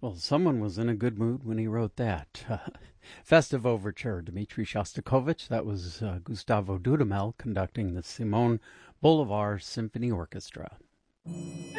Well, someone was in a good mood when he wrote that. Festive Overture, Dmitri Shostakovich. That was Gustavo Dudamel conducting the Simone Bolivar Symphony Orchestra.